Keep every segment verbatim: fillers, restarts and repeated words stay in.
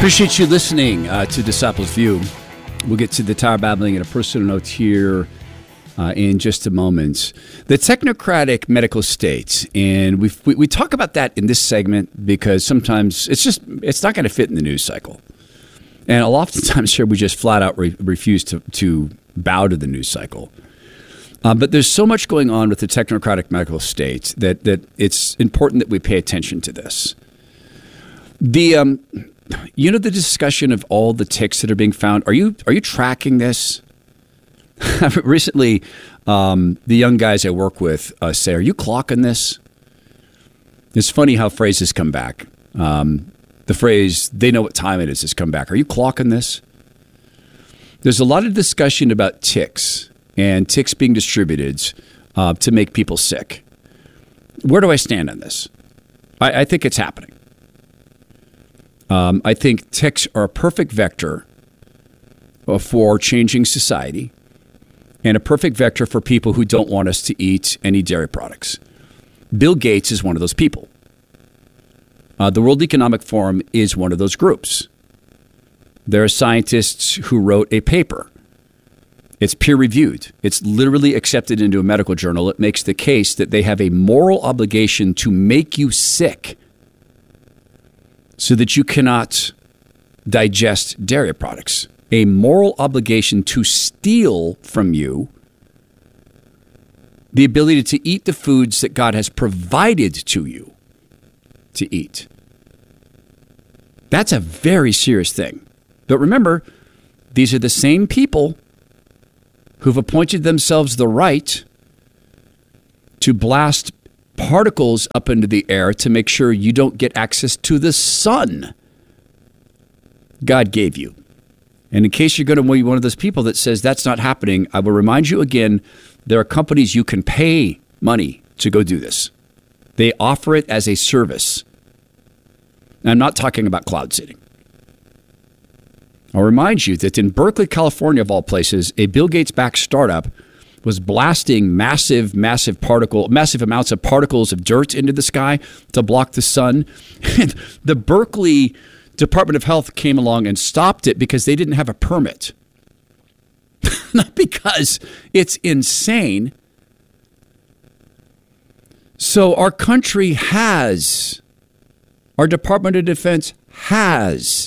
Appreciate you listening uh, to Disciples View. We'll get to the Tower Babbling and a personal note here uh, in just a moment. The technocratic medical state, and we we talk about that in this segment because sometimes it's just it's not going to fit in the news cycle, and a lot of times here we just flat out re- refuse to to bow to the news cycle. Uh, but there's so much going on with the technocratic medical state that that it's important that we pay attention to this. The um. You know the discussion of all the ticks that are being found. Are you are you tracking this? Recently, um, the young guys I work with uh, say, "Are you clocking this?" It's funny how phrases come back. Um, the phrase "they know what time it is" has come back. Are you clocking this? There's a lot of discussion about ticks and ticks being distributed uh, to make people sick. Where do I stand on this? I, I think it's happening. Um, I think ticks are a perfect vector for changing society and a perfect vector for people who don't want us to eat any dairy products. Bill Gates is one of those people. Uh, the World Economic Forum is one of those groups. There are scientists who wrote a paper. It's peer-reviewed. It's literally accepted into a medical journal. It makes the case that they have a moral obligation to make you sick so that you cannot digest dairy products. A moral obligation to steal from you the ability to eat the foods that God has provided to you to eat. That's a very serious thing. But remember, these are the same people who've appointed themselves the right to blast particles up into the air to make sure you don't get access to the sun God gave you. And in case you're going to be one of those people that says that's not happening, I will remind you again, there are companies you can pay money to go do this. They offer it as a service. And I'm not talking about cloud seeding. I'll remind you that in Berkeley, California, of all places, a Bill Gates-backed startup was blasting massive, massive particle, massive amounts of particles of dirt into the sky to block the sun. And the Berkeley Department of Health came along and stopped it because they didn't have a permit. Not because it's insane. So our country has, our Department of Defense has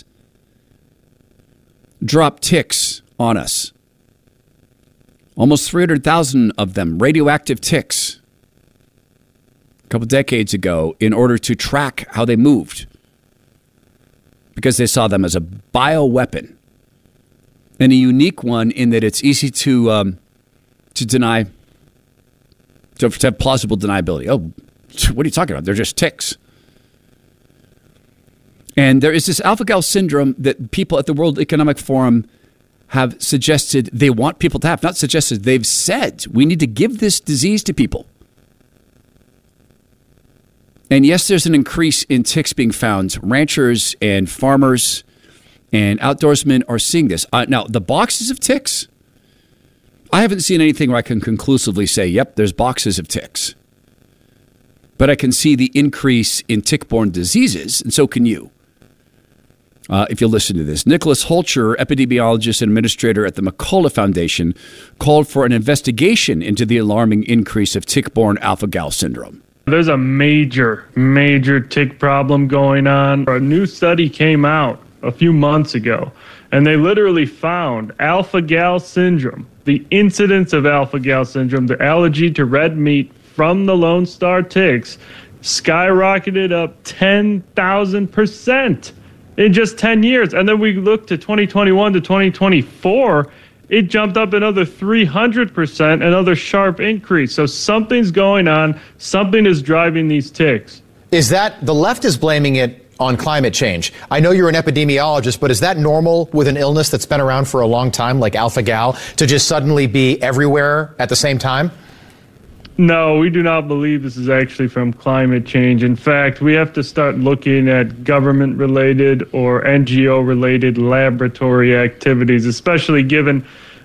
dropped ticks on us. Almost three hundred thousand of them, radioactive ticks, a couple decades ago, in order to track how they moved, because they saw them as a bioweapon, and a unique one in that it's easy to um, to deny, to have plausible deniability. Oh, what are you talking about? They're just ticks. And there is this alpha-gal syndrome that people at the World Economic Forum have suggested they want people to have. Not suggested, they've said we need to give this disease to people. And yes, there's an increase in ticks being found. Ranchers and farmers and outdoorsmen are seeing this. Uh, now, the boxes of ticks, I haven't seen anything where I can conclusively say, yep, there's boxes of ticks. But I can see the increase in tick-borne diseases, and so can you. Uh, if you listen to this. Nicholas Holcher, epidemiologist and administrator at the McCullough Foundation, called for an investigation into the alarming increase of tick-borne alpha-gal syndrome. There's a major, major tick problem going on. A new study came out a few months ago, and they literally found alpha-gal syndrome, the incidence of alpha-gal syndrome, the allergy to red meat from the Lone Star ticks, skyrocketed up ten thousand percent. In just ten years. And then we look to twenty twenty-one to twenty twenty-four, it jumped up another three hundred percent, another sharp increase. So something's going on. Something is driving these ticks. Is that, the left is blaming it on climate change. I know you're an epidemiologist, but is that normal with an illness that's been around for a long time, like alpha-gal, to just suddenly be everywhere at the same time? No, we do not believe this is actually from climate change. In fact, we have to start looking at government-related or N G O-related laboratory activities, especially given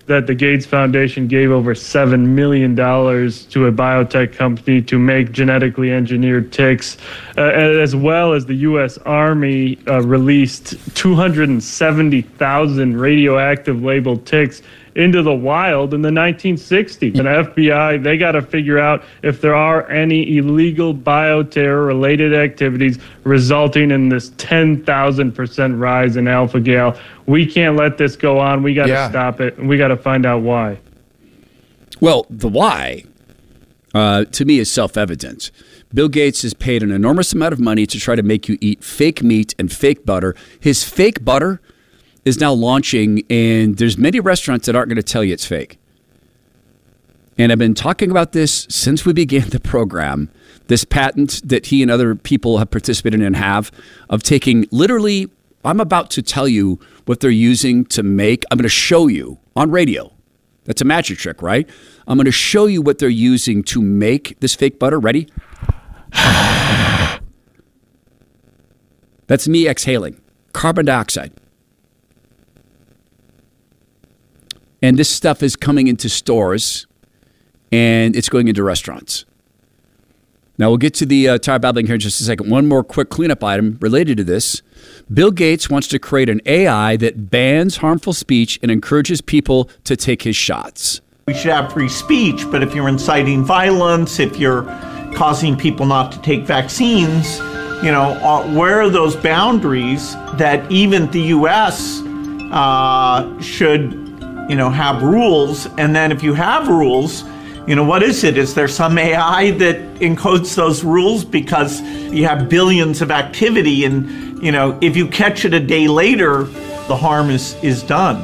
that the Gates Foundation gave over seven million dollars to a biotech company to make genetically engineered ticks, uh, as well as the U S Army uh, released two hundred seventy thousand radioactive labeled ticks into the wild in the nineteen sixties. And F B I, they got to figure out if there are any illegal bioterror-related activities resulting in this ten thousand percent rise in alpha-gal. We can't let this go on. We got to yeah. stop it, and we got to find out why. Well, the why, uh, to me, is self-evident. Bill Gates has paid an enormous amount of money to try to make you eat fake meat and fake butter. His fake butter is now launching, and there's many restaurants that aren't going to tell you it's fake. And I've been talking about this since we began the program, this patent that he and other people have participated in have of taking literally, I'm about to tell you what they're using to make, I'm going to show you on radio. That's a magic trick, right? I'm going to show you what they're using to make this fake butter. Ready? That's me exhaling carbon dioxide. And this stuff is coming into stores, and it's going into restaurants. Now, we'll get to the uh, Tower Babbling here in just a second. One more quick cleanup item related to this. Bill Gates wants to create an A I that bans harmful speech and encourages people to take his shots. We should have free speech, but if you're inciting violence, if you're causing people not to take vaccines, you know, uh, where are those boundaries that even the U S uh, should you know, have rules? And then if you have rules, you know, what is it? Is there some A I that encodes those rules? Because you have billions of activity and, you know, if you catch it a day later, the harm is, is done.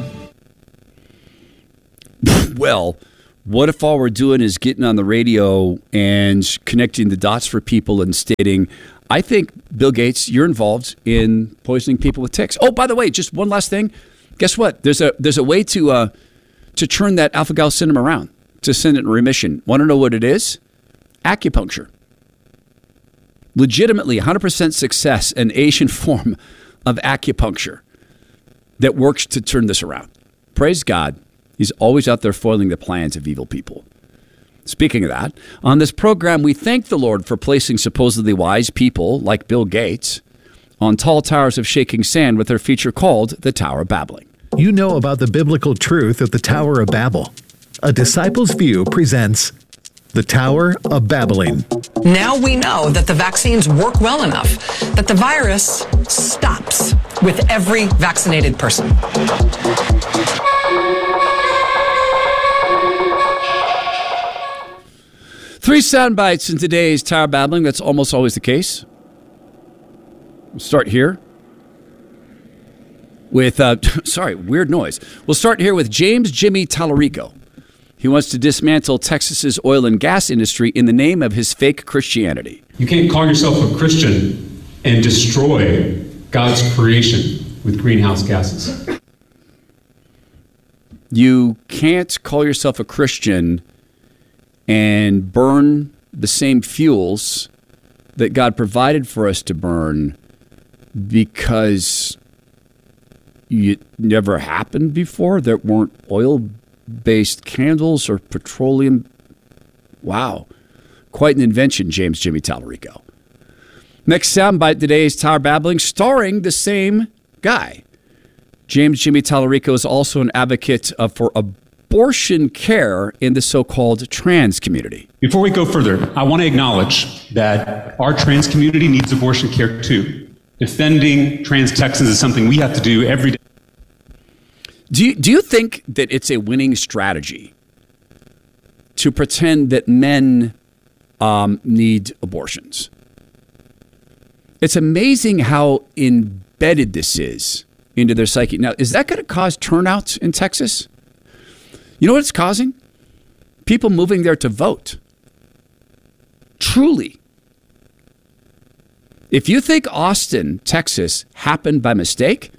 Well, what if all we're doing is getting on the radio and connecting the dots for people and stating, I think, Bill Gates, you're involved in poisoning people with ticks. Oh, by the way, just one last thing. Guess what? There's a there's a way to uh, to turn that alpha-gal syndrome around, to send it in remission. Want to know what it is? Acupuncture. Legitimately, one hundred percent success, an Asian form of acupuncture that works to turn this around. Praise God. He's always out there foiling the plans of evil people. Speaking of that, on this program, we thank the Lord for placing supposedly wise people like Bill Gates on tall towers of shaking sand with their feature called The Tower of Babbling. You know about the biblical truth of the Tower of Babel. A Disciple's View presents The Tower of Babbling. Now we know that the vaccines work well enough that the virus stops with every vaccinated person. Three sound bites in today's Tower of Babbling. That's almost always the case. We'll start here with, uh, sorry, weird noise. We'll start here with James Jimmy Tallarico. He wants to dismantle Texas's oil and gas industry in the name of his fake Christianity. You can't call yourself a Christian and destroy God's creation with greenhouse gases. You can't call yourself a Christian and burn the same fuels that God provided for us to burn because it never happened before. There weren't oil-based candles or petroleum. Wow. Quite an invention, James Jimmy Tallarico. Next soundbite today is Tower Babbling, starring the same guy. James Jimmy Tallarico is also an advocate uh, for abortion care in the so-called trans community. Before we go further, I want to acknowledge that our trans community needs abortion care too. Defending trans Texans is something we have to do every day. Do you, do you think that it's a winning strategy to pretend that men um, need abortions? It's amazing how embedded this is into their psyche. Now, is that going to cause turnouts in Texas? You know what it's causing? People moving there to vote. Truly. If you think Austin, Texas, happened by mistake,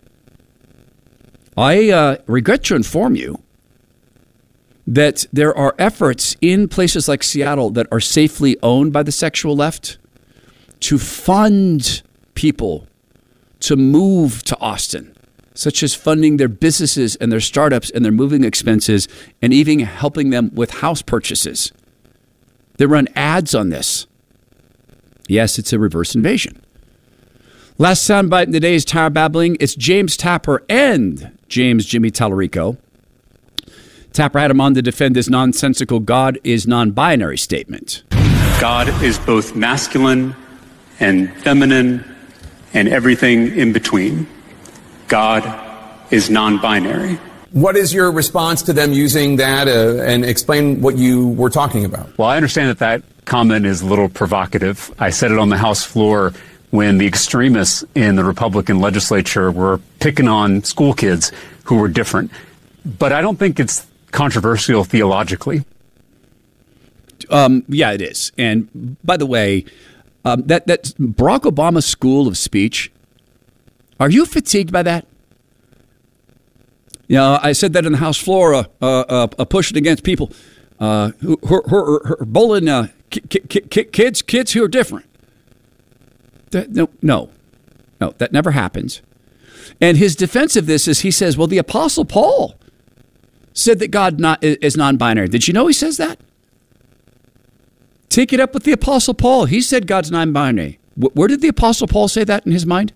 I uh, regret to inform you that there are efforts in places like Seattle that are safely owned by the sexual left to fund people to move to Austin such as funding their businesses and their startups and their moving expenses and even helping them with house purchases. They run ads on this. Yes, it's a reverse invasion. Last soundbite in today's Tower Babbling, it's James Tapper and James Jimmy Tallarico. Tapper had him on to defend this nonsensical God is non-binary statement. God is both masculine and feminine and everything in between. God is non-binary. What is your response to them using that uh, and explain what you were talking about? Well, I understand that that comment is a little provocative. I said it on the House floor when the extremists in the Republican legislature were picking on school kids who were different. But I don't think it's controversial theologically. Um, yeah, it is. And by the way, um, that, that Barack Obama school of speech, are you fatigued by that? You know, I said that in the House floor, uh, uh, uh, pushing against people uh, who, who, who, who are bullying uh, ki- ki- ki- kids, kids who are different. That, no, no, no, that never happens. And his defense of this is he says, well, the Apostle Paul said that God not, is non-binary. Did you know he says that? Take it up with the Apostle Paul. He said God's non-binary. Where did the Apostle Paul say that in his mind?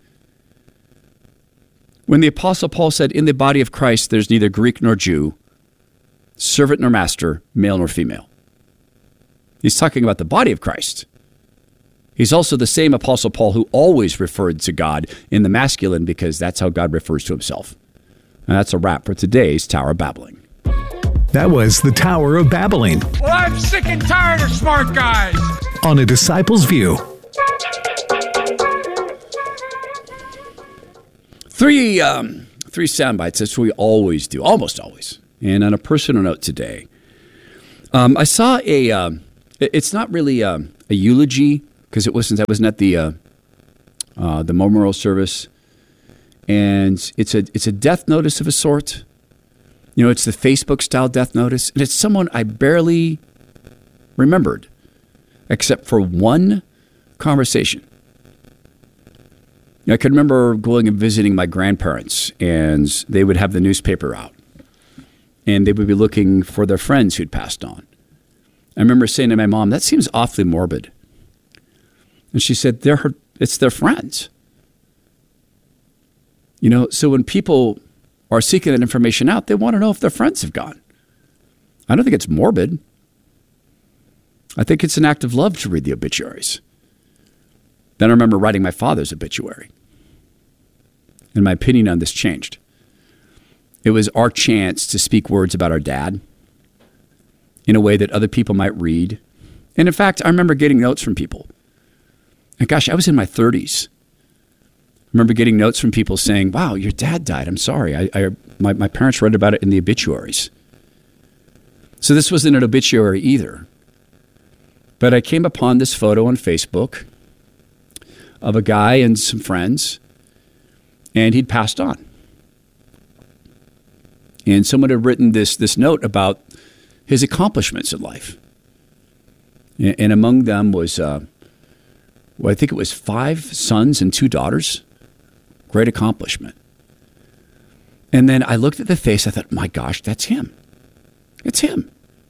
When the Apostle Paul said, in the body of Christ, there's neither Greek nor Jew, servant nor master, male nor female. He's talking about the body of Christ. He's also the same Apostle Paul who always referred to God in the masculine because that's how God refers to himself. And that's a wrap for today's Tower of Babbling. That was the Tower of Babbling. Well, I'm sick and tired of smart guys. On A Disciple's View. Three, um, three sound bites. That's what we always do, almost always. And on a personal note today, um, I saw a. Um, it's not really a, a eulogy because it wasn't. I wasn't at the uh, uh, the memorial service, and it's a it's a death notice of a sort. You know, it's the Facebook style death notice, and it's someone I barely remembered, except for one conversation. I can remember going and visiting my grandparents, and they would have the newspaper out, and they would be looking for their friends who'd passed on. I remember saying to my mom, that seems awfully morbid. And she said, They're her, it's their friends. You know, so when people are seeking that information out, they want to know if their friends have gone. I don't think it's morbid. I think it's an act of love to read the obituaries. Then I remember writing my father's obituary. And my opinion on this changed. It was our chance to speak words about our dad in a way that other people might read. And in fact, I remember getting notes from people. And gosh, I was in my thirties. I remember getting notes from people saying, wow, your dad died. I'm sorry. I, I my, my parents read about it in the obituaries. So this wasn't an obituary either. But I came upon this photo on Facebook of a guy and some friends, and he'd passed on. And someone had written this this note about his accomplishments in life. And among them was, uh, well, I think it was five sons and two daughters. Great accomplishment. And then I looked at the face, I thought, my gosh, that's him. It's him.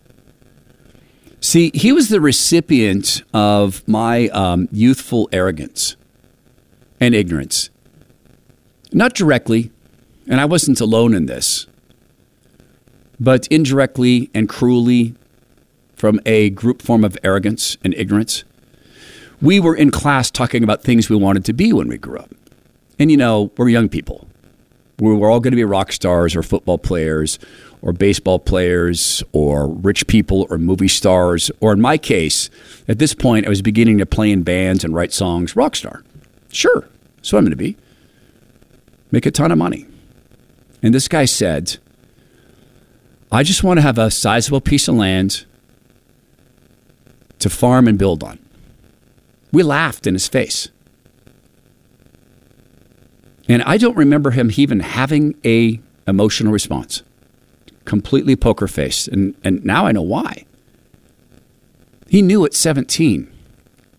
See, he was the recipient of my um, youthful arrogance and ignorance. Not directly, and I wasn't alone in this, but indirectly and cruelly from a group form of arrogance and ignorance. We were in class talking about things we wanted to be when we grew up. And, you know, we're young people. We were all going to be rock stars or football players or baseball players or rich people or movie stars. Or in my case, at this point, I was beginning to play in bands and write songs, rock star. Sure, that's what I'm going to be. Make a ton of money. And this guy said, I just want to have a sizable piece of land to farm and build on. We laughed in his face. And I don't remember him even having a emotional response. Completely poker faced. And, and now I know why. He knew at seventeen.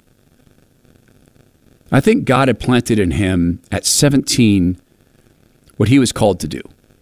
I think God had planted in him at seventeen what he was called to do.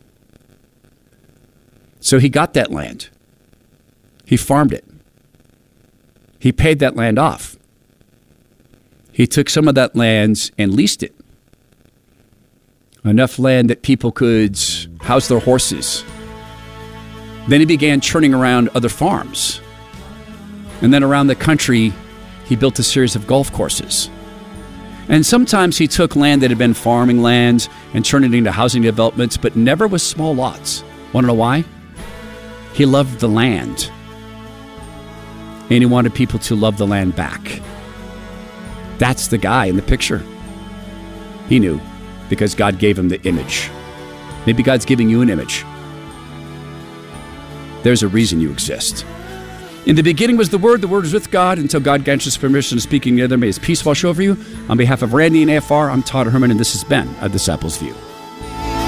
So he got that land. He farmed it. He paid that land off. He took some of that land and leased it. Enough land that people could house their horses. Then he began churning around other farms. And then around the country, he built a series of golf courses. And sometimes he took land that had been farming land and turned it into housing developments, but never with small lots. Want to know why? He loved the land. And he wanted people to love the land back. That's the guy in the picture. He knew, because God gave him the image. Maybe God's giving you an image. There's a reason you exist. In the beginning was the Word. The Word was with God until God granted us permission to speak in the other. May His peace wash over you. On behalf of Randy and A F R, I'm Todd Herman, and this has been A Disciple's View.